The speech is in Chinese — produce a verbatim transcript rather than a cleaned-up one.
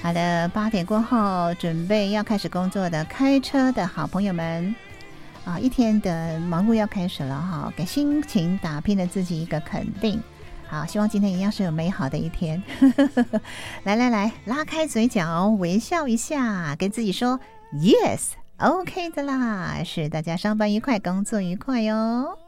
好的，八点过后准备要开始工作的开车的好朋友们啊，一天的忙碌要开始了哈，给辛勤打拼的自己一个肯定。好，希望今天一样是有美好的一天。来来来，拉开嘴角，微笑一下，跟自己说 yes，OK 的啦，是大家上班愉快，工作愉快哟。